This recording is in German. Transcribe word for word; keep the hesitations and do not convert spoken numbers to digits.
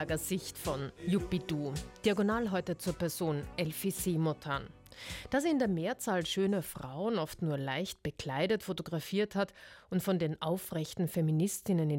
Sicht von Yuppie-Du. Diagonal heute zur Person Elfie Seymour-Tan. Da sie in der Mehrzahl schöne Frauen, oft nur leicht bekleidet, fotografiert hat und von den aufrechten Feministinnen in